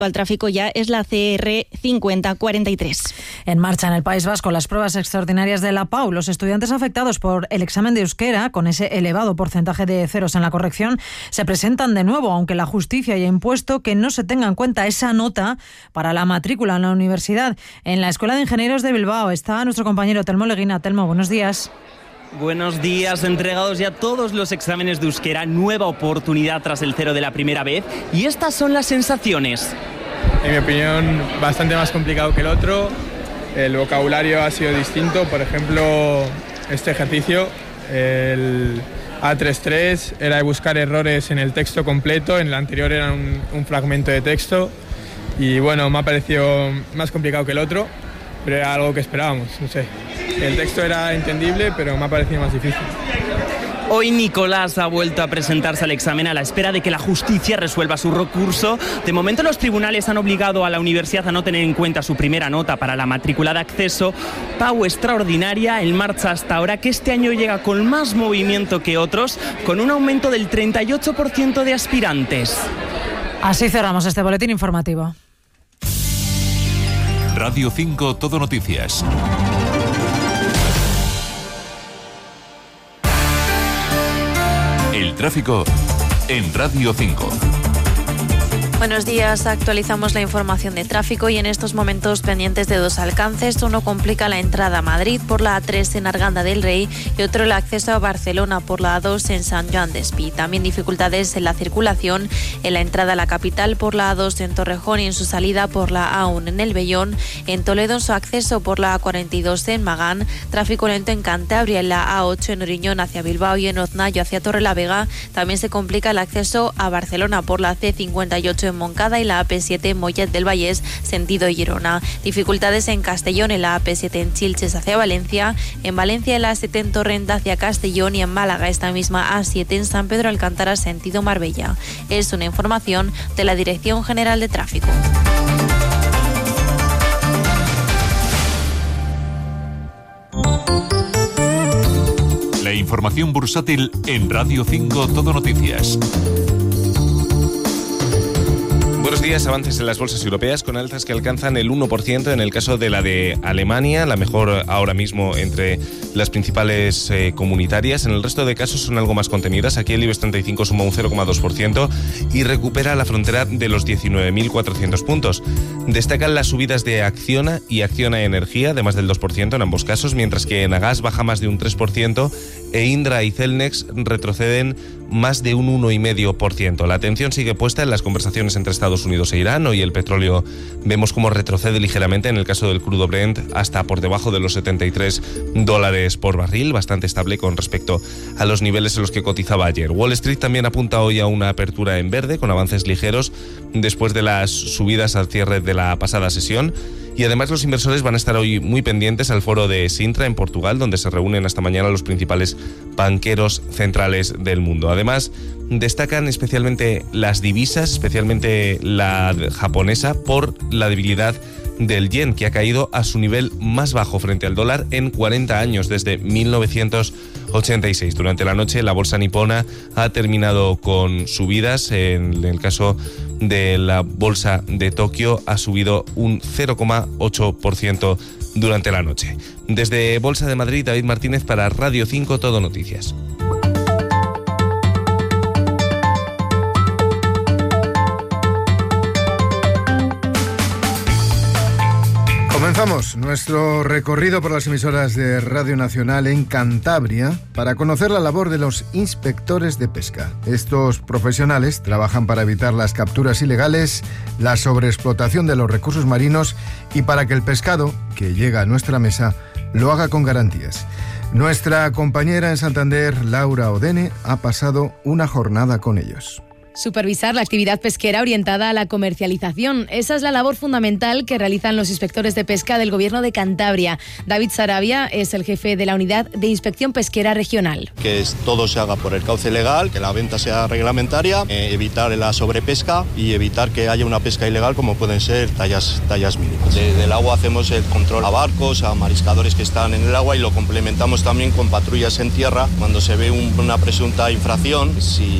al tráfico ya es la CR 5043. En marcha en el País Vasco las pruebas extraordinarias de la PAU. Los estudiantes afectados por el examen de euskera, con ese elevado porcentaje de ceros en la corrección, se presentan de nuevo, aunque la justicia haya impuesto que no se tenga en cuenta esa nota para la matrícula en la universidad. En la Escuela de Ingenieros de Bilbao está nuestro compañero Telmo Leguina. Telmo, buenos días. Buenos días, entregados ya todos los exámenes de euskera, nueva oportunidad tras el cero de la primera vez, y estas son las sensaciones. En mi opinión, bastante más complicado que el otro, el vocabulario ha sido distinto, por ejemplo, este ejercicio, el A33, era de buscar errores en el texto completo, en el anterior era un fragmento de texto, y bueno, me ha parecido más complicado que el otro, pero era algo que esperábamos, no sé. El texto era entendible, pero me ha parecido más difícil. Hoy Nicolás ha vuelto a presentarse al examen a la espera de que la justicia resuelva su recurso. De momento los tribunales han obligado a la universidad a no tener en cuenta su primera nota para la matrícula de acceso. PAU extraordinaria en marcha hasta ahora, que este año llega con más movimiento que otros, con un aumento del 38% de aspirantes. Así cerramos este boletín informativo. Radio 5 Todo Noticias. El tráfico en Radio 5. Buenos días, actualizamos la información de tráfico y en estos momentos pendientes de dos alcances. Uno complica la entrada a Madrid por la A3 en Arganda del Rey y otro el acceso a Barcelona por la A2 en Sant Joan d'Espí. También dificultades en la circulación en la entrada a la capital por la A2 en Torrejón y en su salida por la A1 en El Vellón. En Toledo en su acceso por la A42 en Magán. Tráfico lento en Cantabria en la A8 en Oriñón hacia Bilbao y en Oznayo hacia Torrelavega. También se complica el acceso a Barcelona por la C58 en Moncada y la AP7 en Mollet del Vallès, sentido Girona. Dificultades en Castellón en la AP7 en Chilches hacia Valencia, en Valencia en la A7 en Torrent hacia Castellón y en Málaga esta misma A7 en San Pedro Alcántara, sentido Marbella. Es una información de la Dirección General de Tráfico. La información bursátil en Radio 5 Todo Noticias. Buenos días. Avances en las bolsas europeas con alzas que alcanzan el 1% en el caso de la de Alemania, la mejor ahora mismo entre las principales comunitarias. En el resto de casos son algo más contenidas. Aquí el IBEX 35 suma un 0,2% y recupera la frontera de los 19.400 puntos. Destacan las subidas de Acciona y Acciona Energía de más del 2% en ambos casos, mientras que Enagas baja más de un 3% e Indra y Celnex retroceden más de un 1,5%. La atención sigue puesta en las conversaciones entre Estados Unidos e Irán. Hoy el petróleo vemos cómo retrocede ligeramente en el caso del crudo Brent hasta por debajo de los $73 por barril, bastante estable con respecto a los niveles en los que cotizaba ayer. Wall Street también apunta hoy a una apertura en verde con avances ligeros después de las subidas al cierre de la pasada sesión. Y además los inversores van a estar hoy muy pendientes al foro de Sintra en Portugal, donde se reúnen hasta mañana los principales banqueros centrales del mundo. Además, destacan especialmente las divisas, especialmente la japonesa, por la debilidad del yen, que ha caído a su nivel más bajo frente al dólar en 40 años, desde 1986. Durante la noche, la bolsa nipona ha terminado con subidas. En el caso de la bolsa de Tokio, ha subido un 0,8% durante la noche. Desde Bolsa de Madrid, David Martínez para Radio 5 Todo Noticias. Comenzamos nuestro recorrido por las emisoras de Radio Nacional en Cantabria para conocer la labor de los inspectores de pesca. Estos profesionales trabajan para evitar las capturas ilegales, la sobreexplotación de los recursos marinos y para que el pescado que llega a nuestra mesa lo haga con garantías. Nuestra compañera en Santander, Laura Odene, ha pasado una jornada con ellos. Supervisar la actividad pesquera orientada a la comercialización. Esa es la labor fundamental que realizan los inspectores de pesca del Gobierno de Cantabria. David Sarabia es el jefe de la Unidad de Inspección Pesquera Regional. Que todo se haga por el cauce legal, que la venta sea reglamentaria, evitar la sobrepesca y evitar que haya una pesca ilegal como pueden ser tallas mínimas. Desde el agua hacemos el control a barcos, a mariscadores que están en el agua y lo complementamos también con patrullas en tierra cuando se ve una presunta infracción. Si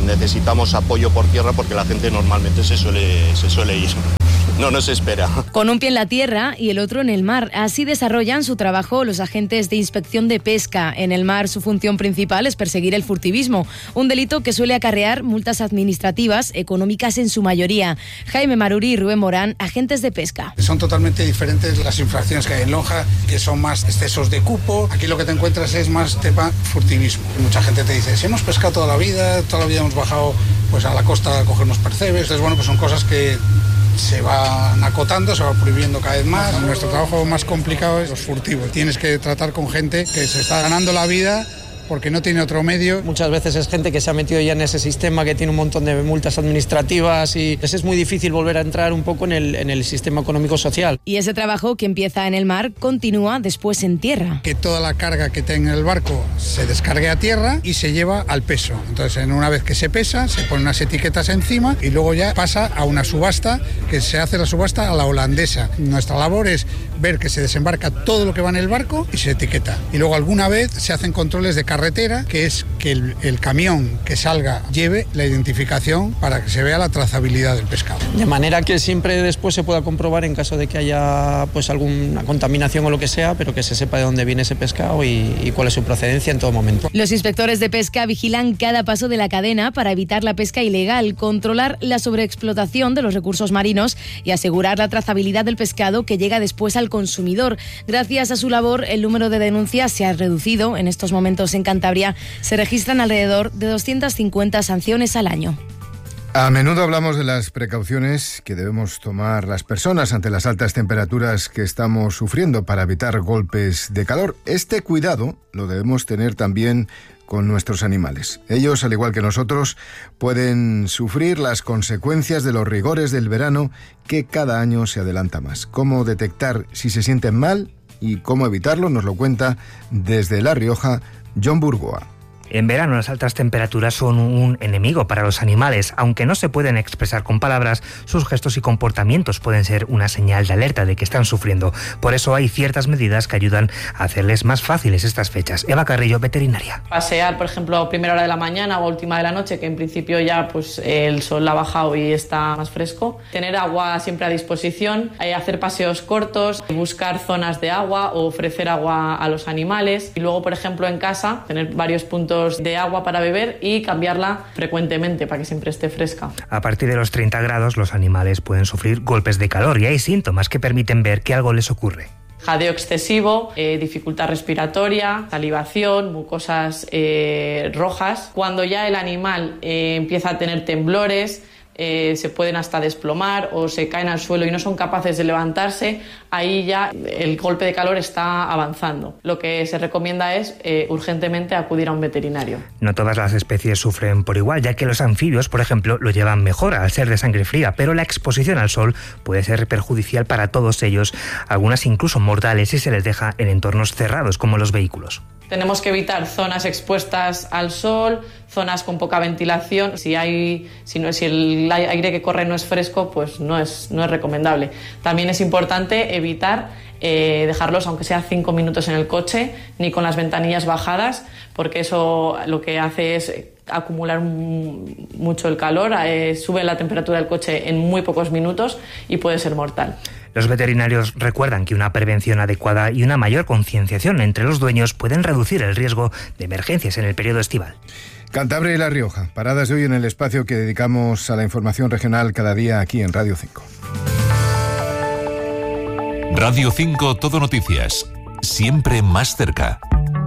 necesitamos apoyo por tierra porque la gente normalmente se suele ir. No nos espera. Con un pie en la tierra y el otro en el mar. Así desarrollan su trabajo los agentes de inspección de pesca. En el mar su función principal es perseguir el furtivismo, un delito que suele acarrear multas administrativas, económicas en su mayoría. Jaime Maruri y Rubén Morán, agentes de pesca. Son totalmente diferentes las infracciones que hay en lonja, que son más excesos de cupo. Aquí lo que te encuentras es más tema furtivismo. Mucha gente te dice, si hemos pescado toda la vida hemos bajado pues a la costa a cogernos percebes. Entonces, bueno, pues son cosas que se van acotando, se va prohibiendo cada vez más. Nuestro trabajo más complicado es los furtivos. Tienes que tratar con gente que se está ganando la vida porque no tiene otro medio. Muchas veces es gente que se ha metido ya en ese sistema, que tiene un montón de multas administrativas y es muy difícil volver a entrar un poco en el sistema económico-social. Y ese trabajo que empieza en el mar continúa después en tierra. Que toda la carga que tenga el barco se descargue a tierra y se lleva al peso. Entonces, una vez que se pesa, se ponen unas etiquetas encima y luego ya pasa a una subasta, que se hace la subasta a la holandesa. Nuestra labor es ver que se desembarca todo lo que va en el barco y se etiqueta. Y luego alguna vez se hacen controles de carretera, que es que el camión que salga lleve la identificación para que se vea la trazabilidad del pescado. De manera que siempre después se pueda comprobar en caso de que haya pues alguna contaminación o lo que sea, pero que se sepa de dónde viene ese pescado y cuál es su procedencia en todo momento. Los inspectores de pesca vigilan cada paso de la cadena para evitar la pesca ilegal, controlar la sobreexplotación de los recursos marinos y asegurar la trazabilidad del pescado que llega después al consumidor. Gracias a su labor, el número de denuncias se ha reducido. En estos momentos en Cantabria se registran alrededor de 250 sanciones al año. A menudo hablamos de las precauciones que debemos tomar las personas ante las altas temperaturas que estamos sufriendo para evitar golpes de calor. Este cuidado lo debemos tener también con nuestros animales. Ellos, al igual que nosotros, pueden sufrir las consecuencias de los rigores del verano que cada año se adelanta más. ¿Cómo detectar si se sienten mal y cómo evitarlo? Nos lo cuenta desde La Rioja John Burgoa. En verano las altas temperaturas son un enemigo para los animales. Aunque no se pueden expresar con palabras, sus gestos y comportamientos pueden ser una señal de alerta de que están sufriendo. Por eso hay ciertas medidas que ayudan a hacerles más fáciles estas fechas. Eva Carrillo, veterinaria. Pasear, por ejemplo, a primera hora de la mañana o a última de la noche, que en principio ya pues el sol ha bajado y está más fresco. Tener agua siempre a disposición, hacer paseos cortos, buscar zonas de agua o ofrecer agua a los animales. Y luego, por ejemplo, en casa, tener varios puntos de agua para beber y cambiarla frecuentemente para que siempre esté fresca. A partir de los 30 grados los animales pueden sufrir golpes de calor y hay síntomas que permiten ver que algo les ocurre. Jadeo excesivo, dificultad respiratoria, salivación, mucosas rojas. Cuando ya el animal empieza a tener temblores, se pueden hasta desplomar o se caen al suelo y no son capaces de levantarse, ahí ya el golpe de calor está avanzando. Lo que se recomienda es urgentemente acudir a un veterinario. No todas las especies sufren por igual, ya que los anfibios, por ejemplo, lo llevan mejor al ser de sangre fría, pero la exposición al sol puede ser perjudicial para todos ellos, algunas incluso mortales si se les deja en entornos cerrados como los vehículos. Tenemos que evitar zonas expuestas al sol, zonas con poca ventilación. Si el aire que corre no es fresco, pues no es recomendable. También es importante evitar dejarlos, aunque sea 5 minutos en el coche, ni con las ventanillas bajadas, porque eso lo que hace es acumular mucho el calor, sube la temperatura del coche en muy pocos minutos y puede ser mortal. Los veterinarios recuerdan que una prevención adecuada y una mayor concienciación entre los dueños pueden reducir el riesgo de emergencias en el periodo estival. Cantabria y La Rioja, paradas de hoy en el espacio que dedicamos a la información regional cada día aquí en Radio 5. Radio 5 Todo Noticias, siempre más cerca.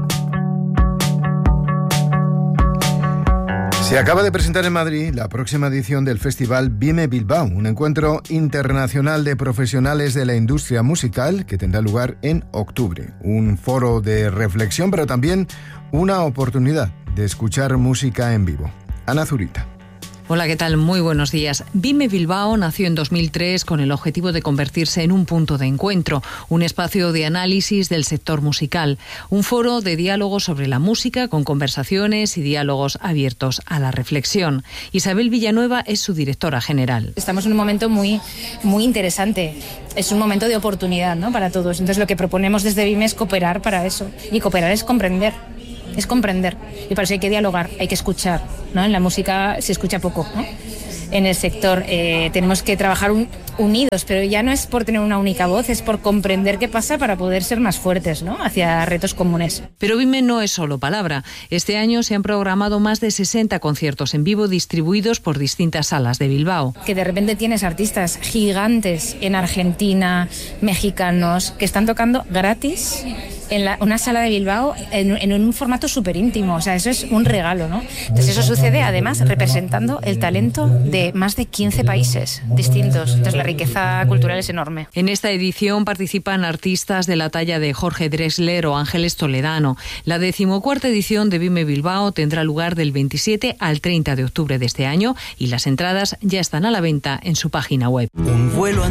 Se acaba de presentar en Madrid la próxima edición del Festival Vime Bilbao, un encuentro internacional de profesionales de la industria musical que tendrá lugar en octubre. Un foro de reflexión, pero también una oportunidad de escuchar música en vivo. Ana Zurita. Hola, ¿qué tal? Muy buenos días. Vime Bilbao nació en 2003 con el objetivo de convertirse en un punto de encuentro, un espacio de análisis del sector musical, un foro de diálogo sobre la música con conversaciones y diálogos abiertos a la reflexión. Isabel Villanueva es su directora general. Estamos en un momento muy interesante. Es un momento de oportunidad, ¿no?, para todos. Entonces lo que proponemos desde Vime es cooperar para eso. Y cooperar es comprender. Y para eso hay que dialogar, hay que escuchar. ¿no? En la música se escucha poco, ¿no? En el sector tenemos que trabajar unidos, pero ya no es por tener una única voz, es por comprender qué pasa para poder ser más fuertes, ¿no? Hacia retos comunes. Pero BIME no es solo palabra. Este año se han programado más de 60 conciertos en vivo distribuidos por distintas salas de Bilbao. Que de repente tienes artistas gigantes en Argentina, mexicanos, que están tocando gratis en una sala de Bilbao en un formato súper íntimo. O sea, eso es un regalo, ¿no? Entonces eso sucede además representando el talento de más de 15 países distintos. Entonces la riqueza cultural es enorme. En esta edición participan artistas de la talla de Jorge Drexler o Ángeles Toledano. La 14ª edición de BIME Bilbao tendrá lugar del 27 al 30 de octubre de este año y las entradas ya están a la venta en su página web. Un vuelo